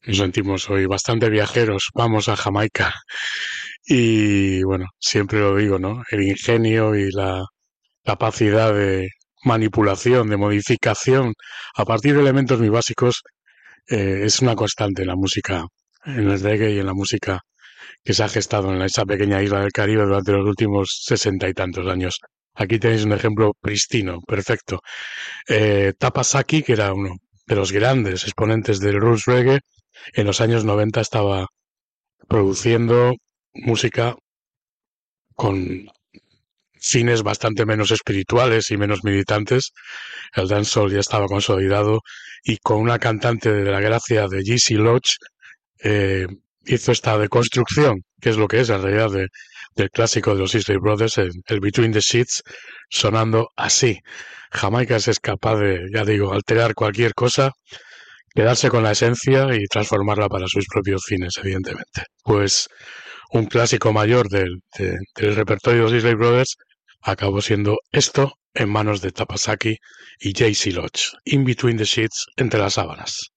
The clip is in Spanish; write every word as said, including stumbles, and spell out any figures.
Nos sentimos hoy bastante viajeros, vamos a Jamaica. Y bueno, siempre lo digo, ¿no? El ingenio y la capacidad de manipulación, de modificación, a partir de elementos muy básicos, eh, es una constante en la música, en el reggae y en la música que se ha gestado en esa pequeña isla del Caribe durante los últimos sesenta y tantos años. Aquí tenéis un ejemplo pristino, perfecto. Eh, Tapasaki, que era uno de los grandes exponentes del roots reggae, en los años noventa estaba produciendo música con fines bastante menos espirituales y menos militantes. El dancehall ya estaba consolidado y con una cantante de la gracia de G C Lodge eh, hizo esta deconstrucción, que es lo que es en realidad de, del clásico de los Isley Brothers, el, el Between the Sheets, sonando así. Jamaica es capaz de, ya digo, alterar cualquier cosa, quedarse con la esencia y transformarla para sus propios fines, evidentemente. Pues un clásico mayor del, de, del repertorio de los Isley Brothers acabó siendo esto en manos de Tapasaki y J C Lodge, In Between the Sheets, entre las sábanas.